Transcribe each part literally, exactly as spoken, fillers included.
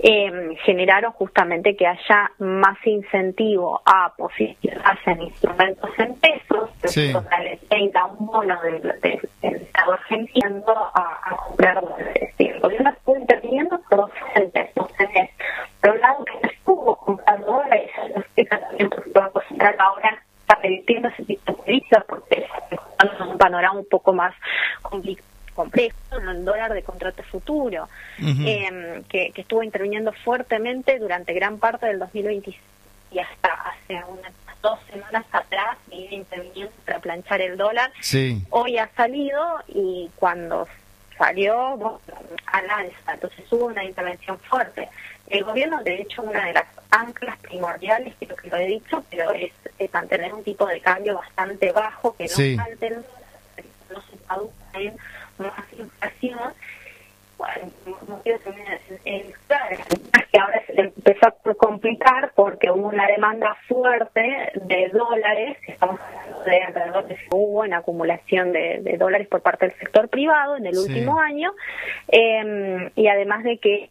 eh, generaron justamente que haya más incentivo a posicionarse en instrumentos en pesos, sí. tenga un bono del, del, del Estado argentino a, a comprar dólares. El gobierno estuvo interviniendo por dos frentes. No tenés, por un lado, que estuvo comprando dólares, lo explica también porque el Banco Central ahora está revirtiendo ese tipo de políticas porque es un panorama un poco más complicado, complejo, ¿no? El dólar de contrato futuro, uh-huh. eh, que, que estuvo interviniendo fuertemente durante gran parte del dos mil veinte y hasta hace unas dos semanas atrás viene interviniendo para planchar el dólar. Sí. Hoy ha salido y cuando salió bueno, al alza, entonces hubo una intervención fuerte. El gobierno, de hecho, una de las anclas primordiales, creo que lo he dicho, pero es, es mantener un tipo de cambio bastante bajo, que no sí. falte el dólar, que no se traduzca en más inflación. Bueno, no quiero terminar en claro, que ahora se empezó a complicar porque hubo una demanda fuerte de dólares, estamos hablando de alrededor de hubo una acumulación de, de dólares por parte del sector privado en el sí. último año, eh, y además de que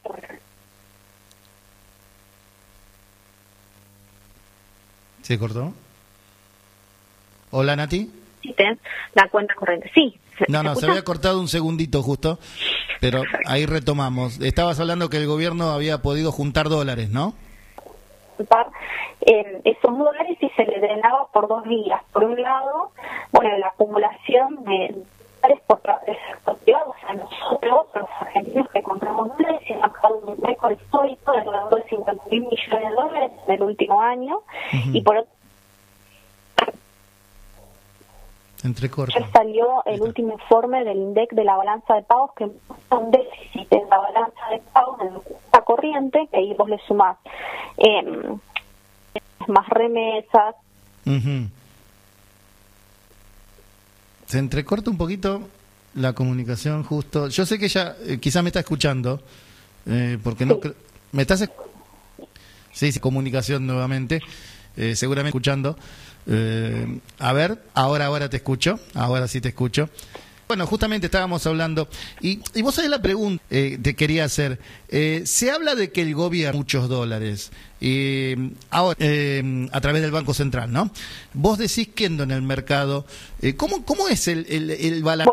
¿se cortó? Hola, Nati. La cuenta corriente, sí. No, no, se había cortado un segundito justo, pero ahí retomamos. Estabas hablando que el gobierno había podido juntar dólares, ¿no? Eh, esos dólares y se le drenaba por dos vías. Por un lado, bueno, la acumulación de dólares por parte del sector privado, o sea, nosotros, los argentinos que compramos dólares, se han bajado un récord histórico de alrededor de cincuenta mil millones de dólares en el último año, uh-huh. y por otro Ya salió el último informe del INDEC de la balanza de pagos, que muestra un déficit en la balanza de pagos en la corriente, que ahí vos le sumás eh, más remesas. Uh-huh. Se entrecorta un poquito la comunicación justo. Yo sé que ella eh, quizás me está escuchando, eh, porque no sí. ¿Me estás escuchando? Sí, sí, comunicación nuevamente, eh, seguramente escuchando. Eh, a ver, ahora ahora te escucho, ahora sí te escucho. Bueno, justamente estábamos hablando, y, y vos sabés la pregunta eh, te quería hacer. Eh, se habla de que el gobierno muchos dólares, eh, ahora eh, a través del Banco Central, ¿no? Vos decís que en el mercado, eh, ¿cómo, cómo es el, el, el balance?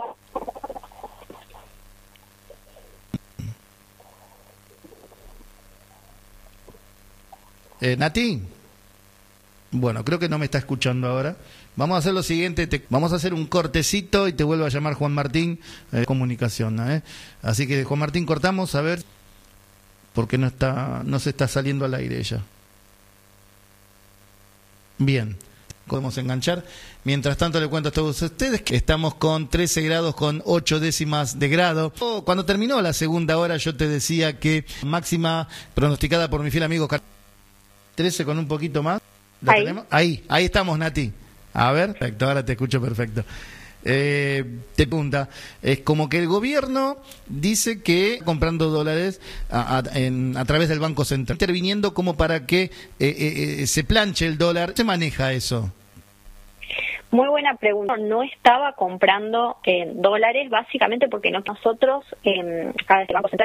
Eh, Nati. Bueno, creo que no me está escuchando ahora. Vamos a hacer lo siguiente, te, vamos a hacer un cortecito y te vuelvo a llamar Juan Martín, eh, comunicación, ¿eh? Así que Juan Martín, cortamos, a ver, porque no está, no se está saliendo al aire ella. Bien, podemos enganchar. Mientras tanto le cuento a todos ustedes que estamos con trece grados con ocho décimas de grado. Cuando terminó la segunda hora yo te decía que máxima pronosticada por mi fiel amigo trece con un poquito más. Ahí. ahí, ahí estamos, Nati. A ver, perfecto, ahora te escucho perfecto. Eh, te pregunta, es como que el gobierno dice que comprando dólares a, a, en, a través del Banco Central, interviniendo como para que eh, eh, se planche el dólar. ¿Cómo se maneja eso? Muy buena pregunta. No estaba comprando eh, dólares básicamente porque nosotros, eh, cada vez el Banco Central